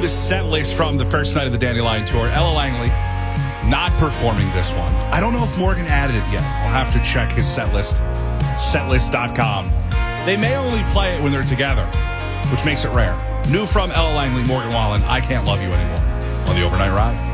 the set list from the first night of the Dandelion Tour. Ella Langley not performing this one. I don't know if Morgan added it yet. I'll have to check his set list. Setlist.com. They may only play it when they're together, which makes it rare. New from Ella Langley, Morgan Wallen, I Can't Love You Anymore on the Overnight Ride.